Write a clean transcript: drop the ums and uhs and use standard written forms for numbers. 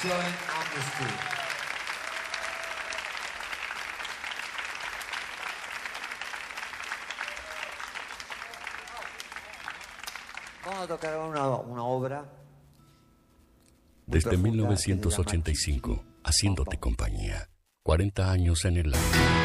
Join Amnesty. Vamos a tocar una obra. Desde 1985, haciéndote compañía. 40 años en el aire.